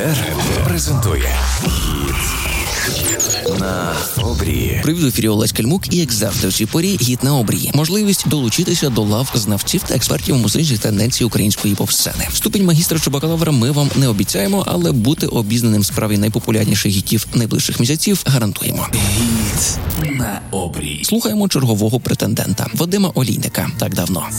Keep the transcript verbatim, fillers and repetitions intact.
ГТР презентує «Гіт на обрії». Привіт, в ефірі Олесь Кельмук і, як завжди, у цій порі «Гіт на обрії». Можливість долучитися до лав знавців та експертів музичних тенденцій української поп-сцени. Ступінь магістра чи бакалавра ми вам не обіцяємо, але бути обізнаним в справі найпопулярніших гітів найближчих місяців гарантуємо. «Гіт на обрії». Слухаємо чергового претендента – Вадима Олійника. Так давно.